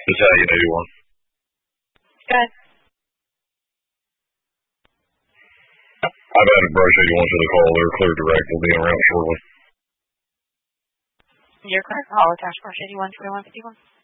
This is how you do one. Good. I've added brush 81 to the call. They're clear direct. We'll be around shortly. Your current call attached brush 81 2151.